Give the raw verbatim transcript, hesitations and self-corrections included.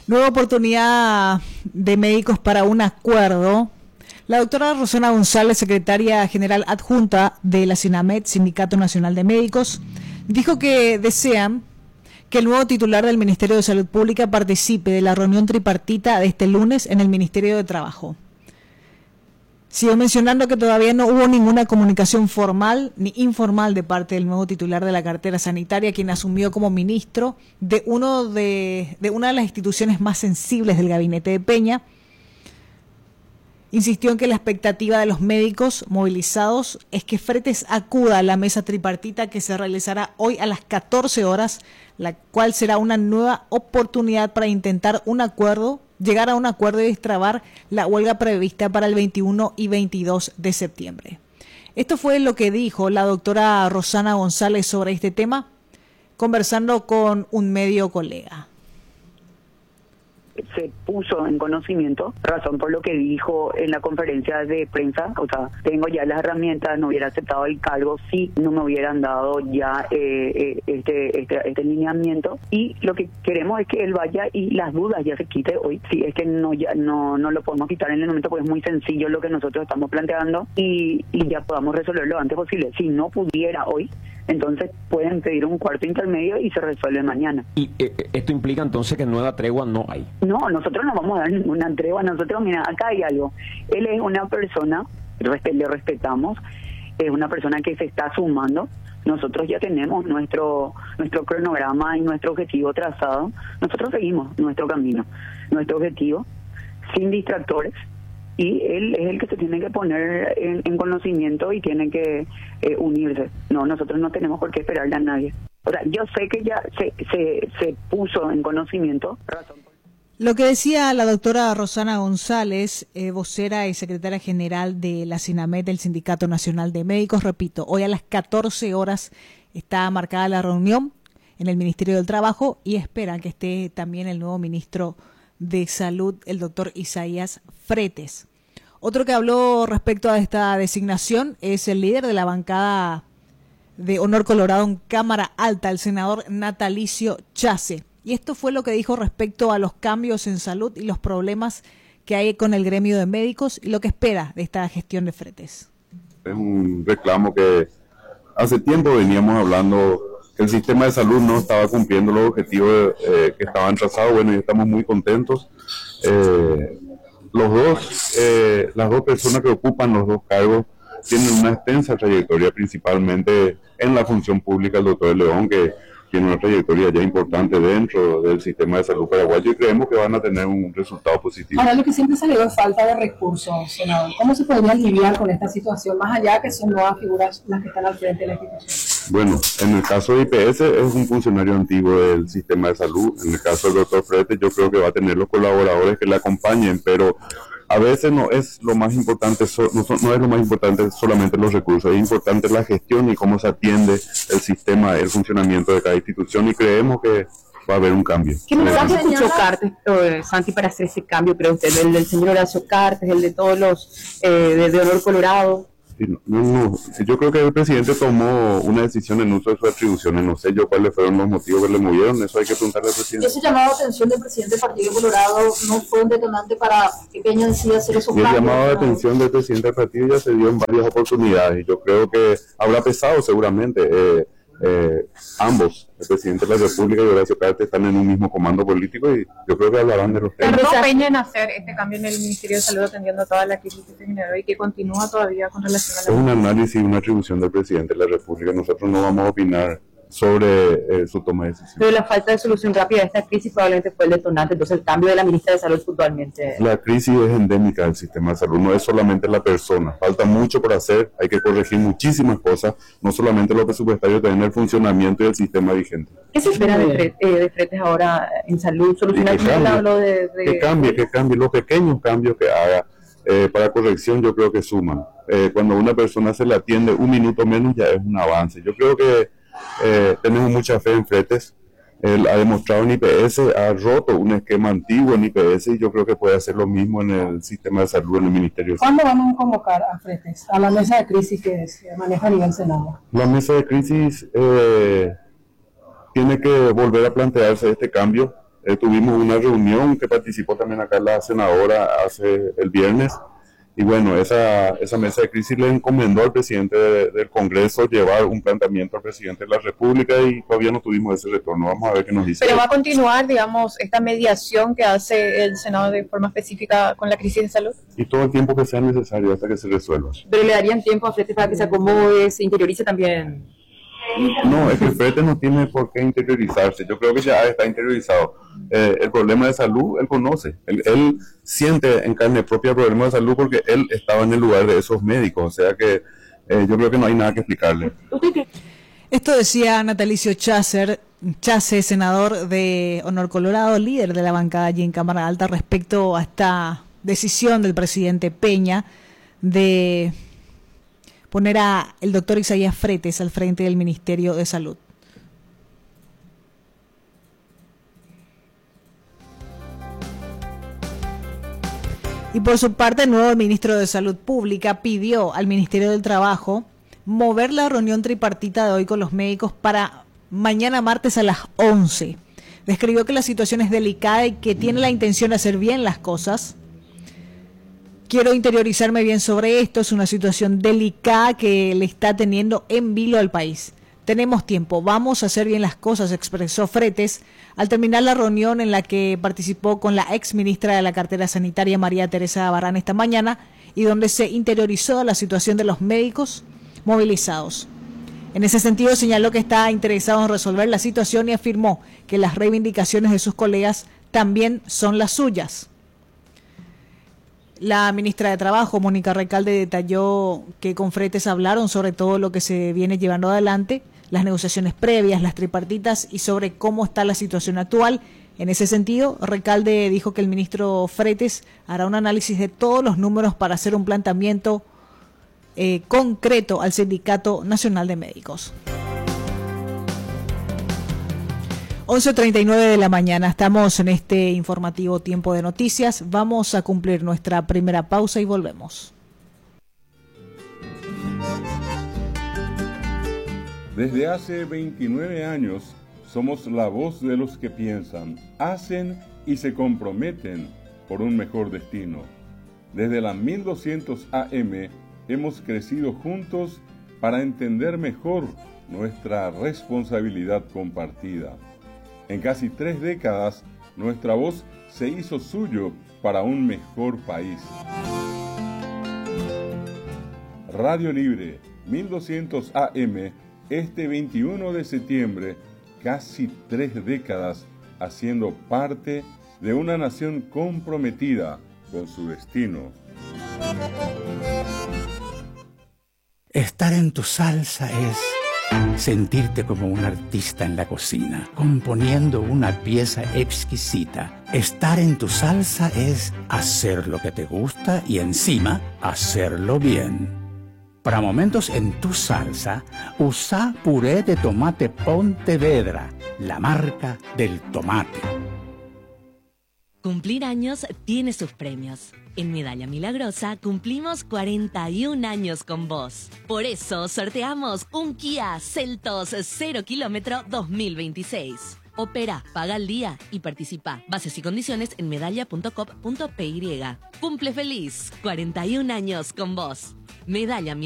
Nueva oportunidad de médicos para un acuerdo. La doctora Rosana González, secretaria general adjunta de la SINAMED, Sindicato Nacional de Médicos, dijo que desean que el nuevo titular del Ministerio de Salud Pública participe de la reunión tripartita de este lunes en el Ministerio de Trabajo. Siguió mencionando que todavía no hubo ninguna comunicación formal ni informal de parte del nuevo titular de la cartera sanitaria, quien asumió como ministro de, uno de, de una de las instituciones más sensibles del gabinete de Peña. Insistió en que la expectativa de los médicos movilizados es que Fretes acuda a la mesa tripartita que se realizará hoy a las catorce horas, la cual será una nueva oportunidad para intentar un acuerdo, llegar a un acuerdo y destrabar la huelga prevista para el veintiuno y veintidós de septiembre. Esto fue lo que dijo la doctora Rosana González sobre este tema, conversando con un medio colega. Se puso en conocimiento, razón por lo que dijo en la conferencia de prensa, o sea, tengo ya las herramientas, no hubiera aceptado el cargo si no me hubieran dado ya eh, este, este este lineamiento, y lo que queremos es que él vaya y las dudas ya se quite hoy. Si es que no ya no no lo podemos quitar en el momento, porque es muy sencillo lo que nosotros estamos planteando, y, y ya podamos resolverlo lo antes posible. Si no pudiera hoy, entonces pueden pedir un cuarto intermedio y se resuelve mañana. ¿Y eh, esto implica entonces que nueva tregua no hay? No, nosotros no vamos a dar ninguna tregua. Nosotros, mira, acá hay algo. Él es una persona, le respetamos, es una persona que se está sumando. Nosotros ya tenemos nuestro nuestro cronograma y nuestro objetivo trazado. Nosotros seguimos nuestro camino, nuestro objetivo, sin distractores. Y él es el que se tiene que poner en, en conocimiento y tiene que eh, unirse. No, nosotros no tenemos por qué esperarle a nadie. O sea, yo sé que ya se se, se puso en conocimiento. Razón. Lo que decía la doctora Rosana González, eh, vocera y secretaria general de la SINAMED, del Sindicato Nacional de Médicos, repito, hoy a las catorce horas está marcada la reunión en el Ministerio del Trabajo y esperan que esté también el nuevo ministro de Salud, el doctor Isaías Fretes. Otro que habló respecto a esta designación es el líder de la bancada de Honor Colorado en Cámara Alta, el senador Natalicio Chase. Y esto fue lo que dijo respecto a los cambios en salud y los problemas que hay con el gremio de médicos y lo que espera de esta gestión de Fretes. Es un reclamo que hace tiempo veníamos hablando, que el sistema de salud no estaba cumpliendo los objetivos eh, que estaban trazados. Bueno, y estamos muy contentos. Eh, los dos, eh, las dos personas que ocupan los dos cargos tienen una extensa trayectoria, principalmente en la función pública. El doctor León, que tiene una trayectoria ya importante dentro del sistema de salud paraguayo, y creemos que van a tener un resultado positivo. Ahora, lo que siempre se le es falta de recursos, senador. ¿Cómo se podría lidiar con esta situación, más allá que son nuevas figuras las que están al frente de la institución? Bueno, en el caso de I P S es un funcionario antiguo del sistema de salud. En el caso del doctor Fretes, yo creo que va a tener los colaboradores que le acompañen, pero a veces no es lo más importante, no, son, no es lo más importante solamente los recursos, es importante la gestión y cómo se atiende el sistema, el funcionamiento de cada institución, y creemos que va a haber un cambio. ¿Qué mensaje escuchó Cartes, eh, Santi, para hacer ese cambio, cree usted? ¿El del señor Horacio Cartes, el de todos los eh, de, de Honor Colorado? No, no, yo creo que el presidente tomó una decisión en uso de sus atribuciones. No sé yo cuáles fueron los motivos que le movieron, eso hay que preguntarle al presidente. ¿Ese llamado de atención del presidente del Partido Colorado no fue un detonante para que Peña decida hacer esos cambios? El llamado de atención del presidente del partido ya se dio en varias oportunidades, y yo creo que habrá pesado seguramente. Eh, eh, ambos, el presidente de la República y Horacio Cartes, están en un mismo comando político, y yo creo que hablarán de los temas. ¿Tardó Peña en hacer este cambio en el Ministerio de Salud atendiendo a toda la crisis que se generó y que continúa todavía con relación a la... Es un análisis y una atribución del presidente de la República. Nosotros no vamos a opinar sobre eh, su toma de decisión. Pero la falta de solución rápida de esta crisis probablemente fue el detonante, entonces el cambio de la ministra de Salud puntualmente. La crisis es endémica del sistema de salud, no es solamente la persona, falta mucho por hacer, hay que corregir muchísimas cosas, no solamente lo presupuestario, también el funcionamiento y el sistema vigente. ¿Qué se espera de, Fre eh, de Fretes ahora en salud? ¿Solucionar el hablo de, de... Que cambie, que cambie, los pequeños cambios que haga eh, para corrección yo creo que suman. Eh, cuando a una persona se le atiende un minuto menos ya es un avance. Yo creo que Eh, tenemos mucha fe en Fretes. Él ha demostrado en I P S, ha roto un esquema antiguo en I P S, y yo creo que puede hacer lo mismo en el sistema de salud, en el Ministerio de Salud. ¿Cuándo van a convocar a Fretes a la mesa de crisis que se maneja a nivel Senado? La mesa de crisis eh, tiene que volver a plantearse este cambio. Eh, tuvimos una reunión que participó también acá la senadora hace el viernes. Y bueno, esa, esa mesa de crisis le encomendó al presidente de, del Congreso llevar un planteamiento al presidente de la República y todavía no tuvimos ese retorno. Vamos a ver qué nos dice. Pero va a continuar, digamos, esta mediación que hace el Senado de forma específica con la crisis de salud. Y todo el tiempo que sea necesario hasta que se resuelva. Pero le darían tiempo a Frete para que se acomode, se interiorice también. No, es que el Frete no tiene por qué interiorizarse. Yo creo que ya está interiorizado. Eh, el problema de salud, él conoce. Él, él siente en carne propia el problema de salud porque él estaba en el lugar de esos médicos. O sea que eh, yo creo que no hay nada que explicarle. Esto decía Natalicio Chacer, Chase, senador de Honor Colorado, líder de la bancada allí en Cámara Alta, respecto a esta decisión del presidente Peña de poner a el doctor Isaías Fretes al frente del Ministerio de Salud. Y por su parte, el nuevo ministro de Salud Pública pidió al Ministerio del Trabajo mover la reunión tripartita de hoy con los médicos para mañana martes a las once. Describió que la situación es delicada y que tiene la intención de hacer bien las cosas. Quiero interiorizarme bien sobre esto, es una situación delicada que le está teniendo en vilo al país. Tenemos tiempo, vamos a hacer bien las cosas, expresó Fretes al terminar la reunión en la que participó con la ex ministra de la cartera sanitaria María Teresa Barán esta mañana y donde se interiorizó la situación de los médicos movilizados. En ese sentido señaló que está interesado en resolver la situación y afirmó que las reivindicaciones de sus colegas también son las suyas. La ministra de Trabajo, Mónica Recalde, detalló que con Fretes hablaron sobre todo lo que se viene llevando adelante, las negociaciones previas, las tripartitas y sobre cómo está la situación actual. En ese sentido, Recalde dijo que el ministro Fretes hará un análisis de todos los números para hacer un planteamiento eh, concreto al Sindicato Nacional de Médicos. once treinta y nueve de la mañana, estamos en este informativo Tiempo de Noticias. Vamos a cumplir nuestra primera pausa y volvemos. Desde hace veintinueve años somos la voz de los que piensan, hacen y se comprometen por un mejor destino. Desde la mil doscientos A M hemos crecido juntos para entender mejor nuestra responsabilidad compartida. En casi tres décadas, nuestra voz se hizo suyo para un mejor país. Radio Libre, mil doscientos A M, este veintiuno de septiembre, casi tres décadas haciendo parte de una nación comprometida con su destino. Estar en tu salsa es sentirte como un artista en la cocina, componiendo una pieza exquisita. Estar en tu salsa es hacer lo que te gusta y encima hacerlo bien. Para momentos en tu salsa, usa puré de tomate Pontevedra, la marca del tomate. Cumplir años tiene sus premios. En Medalla Milagrosa cumplimos cuarenta y un años con vos. Por eso sorteamos un Kia Seltos cero kilómetro dos mil veintiséis. Opera, paga al día y participa. Bases y condiciones en medalla punto com punto p y. Cumple feliz, cuarenta y un años con vos. Medalla